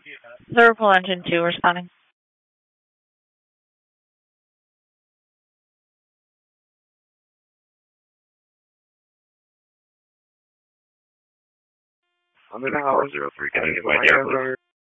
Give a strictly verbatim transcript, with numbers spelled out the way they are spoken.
Liverpool engine two responding. Under the house. four zero three, can I get my air, please?